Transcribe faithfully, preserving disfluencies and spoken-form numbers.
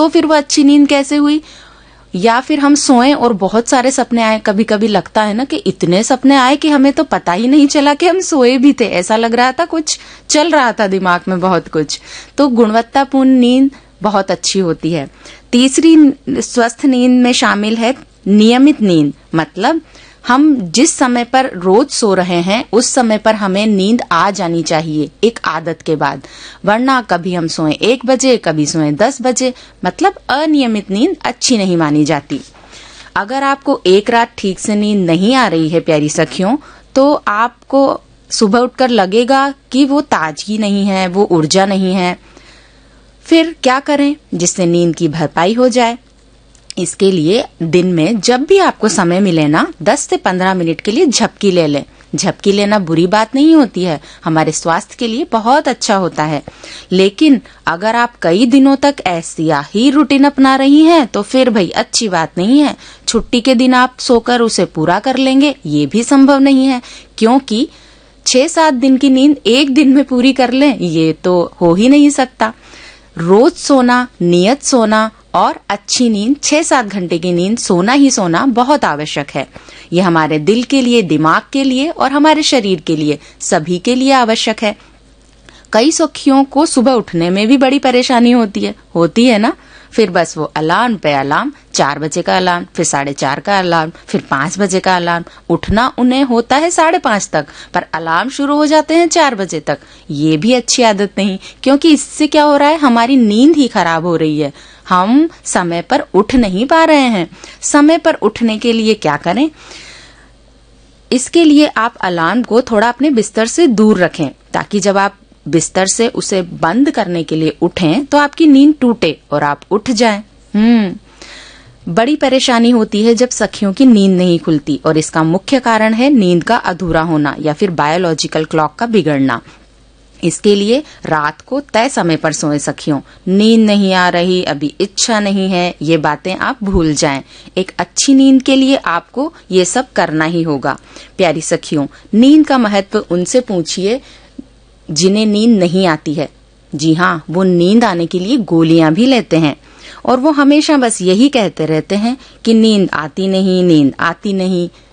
तो फिर वो अच्छी नींद कैसे हुई? या फिर हम सोए और बहुत सारे सपने आए, कभी कभी लगता है ना कि इतने सपने आए कि हमें तो पता ही नहीं चला कि हम सोए भी थे, ऐसा लग रहा था कुछ चल रहा था दिमाग में बहुत कुछ। तो गुणवत्तापूर्ण नींद बहुत अच्छी होती है। तीसरी स्वस्थ नींद में शामिल है नियमित नींद, मतलब हम जिस समय पर रोज सो रहे हैं उस समय पर हमें नींद आ जानी चाहिए एक आदत के बाद, वरना कभी हम सोए एक बजे कभी सोए दस बजे, मतलब अनियमित नींद अच्छी नहीं मानी जाती। अगर आपको एक रात ठीक से नींद नहीं आ रही है प्यारी सखियों, तो आपको सुबह उठकर लगेगा कि वो ताजगी नहीं है, वो ऊर्जा नहीं है। फिर क्या करें जिससे नींद की भरपाई हो जाए? इसके लिए दिन में जब भी आपको समय मिले ना, दस से पंद्रह मिनट के लिए झपकी ले लें। झपकी लेना बुरी बात नहीं होती है, हमारे स्वास्थ्य के लिए बहुत अच्छा होता है। लेकिन अगर आप कई दिनों तक ऐसी ही रूटीन अपना रही हैं तो फिर भाई अच्छी बात नहीं है। छुट्टी के दिन आप सोकर उसे पूरा कर लेंगे, ये भी संभव नहीं है, क्योंकि छह सात दिन की नींद एक दिन में पूरी कर लें, ये तो हो ही नहीं सकता। रोज सोना, नियत सोना और अच्छी नींद, छह सात घंटे की नींद सोना ही सोना बहुत आवश्यक है। ये हमारे दिल के लिए, दिमाग के लिए और हमारे शरीर के लिए, सभी के लिए आवश्यक है। कई सखियों को सुबह उठने में भी बड़ी परेशानी होती है होती है ना। फिर बस वो अलार्म पे अलार्म, चार बजे का अलार्म, फिर साढ़े चार का अलार्म, फिर पांच बजे का अलार्म। उठना उन्हें होता है साढ़े पांच तक, पर अलार्म शुरू हो जाते हैं चार बजे तक। ये भी अच्छी आदत नहीं, क्योंकि इससे क्या हो रहा है, हमारी नींद ही खराब हो रही है। हम समय पर उठ नहीं पा रहे हैं। समय पर उठने के लिए क्या करें? इसके लिए आप अलार्म को थोड़ा अपने बिस्तर से दूर रखें, ताकि जब आप बिस्तर से उसे बंद करने के लिए उठें तो आपकी नींद टूटे और आप उठ जाएं। हम्म बड़ी परेशानी होती है जब सखियों की नींद नहीं खुलती, और इसका मुख्य कारण है नींद का अधूरा होना या फिर बायोलॉजिकल क्लॉक का बिगड़ना। इसके लिए रात को तय समय पर सोएं सखियों। नींद नहीं आ रही, अभी इच्छा नहीं है, ये बातें आप भूल जाएं। एक अच्छी नींद के लिए आपको ये सब करना ही होगा। प्यारी सखियों, नींद का महत्व उनसे पूछिए जिन्हें नींद नहीं आती है। जी हाँ, वो नींद आने के लिए गोलियां भी लेते हैं, और वो हमेशा बस यही कहते रहते हैं कि नींद आती नहीं, नींद आती नहीं।